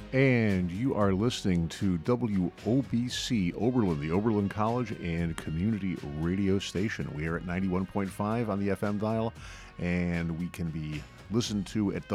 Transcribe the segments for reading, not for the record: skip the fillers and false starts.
And you are listening to WOBC Oberlin, the Oberlin College and Community Radio Station. We are at 91.5 on the FM dial, and we can be listened to at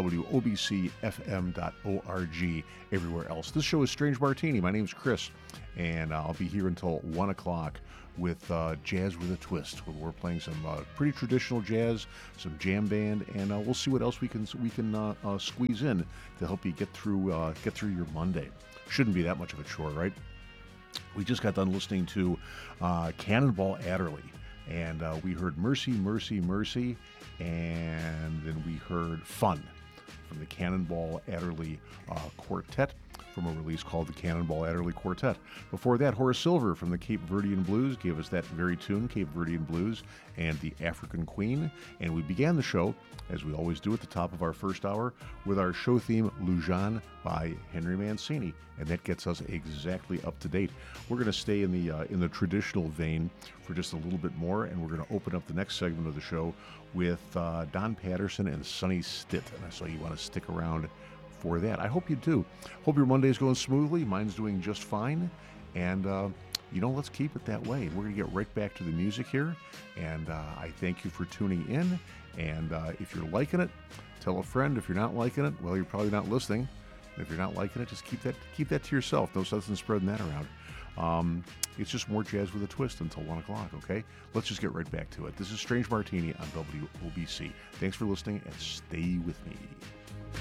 WOBCFM.org everywhere else. This show is Strange Martini. My name's Chris, and I'll be here until 1 o'clock with Jazz with a Twist. We're playing some pretty traditional jazz, some jam band, and we'll see what else we can squeeze in to help you get through your Monday. Shouldn't be that much of a chore, right? We just got done listening to Cannonball Adderley, and we heard Mercy, Mercy, Mercy, and then we heard Fun from the Cannonball Adderley Quartet, from a release called the Cannonball Adderley Quartet. Before that, Horace Silver from the Cape Verdean Blues gave us that very tune, Cape Verdean Blues and the African Queen. And we began the show, as we always do at the top of our first hour, with our show theme, Lujan by Henry Mancini. And that gets us exactly up to date. We're going to stay in the traditional vein for just a little bit more, and we're going to open up the next segment of the show with Don Patterson and Sonny Stitt. And so you want to stick around for that. I hope you do. Hope your Monday's going smoothly. Mine's doing just fine. And, let's keep it that way. We're going to get right back to the music here. And I thank you for tuning in. And if you're liking it, tell a friend. If you're not liking it, well, you're probably not listening. And if you're not liking it, just keep that to yourself. No sense in spreading that around. It's just more jazz with a twist until 1 o'clock, okay? Let's just get right back to it. This is Strange Martini on WOBC. Thanks for listening, and stay with me.